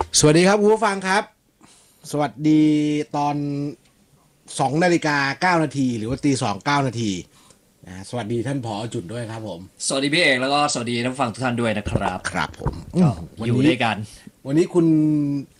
สวัสดีครับคุณผู้ฟังครับสวัสดีตอน2 นาฬิกา 9 นาทีหรือว่าตี 2 9 นาทีสวัสดีท่านผอจุดด้วยครับผมสวัสดีพี่เอกแล้วก็สวัสดีท่านผู้ฟังทุกท่านด้วยนะครับครับผมก็วันนี้อยู่ด้วยกันวันนี้คุณ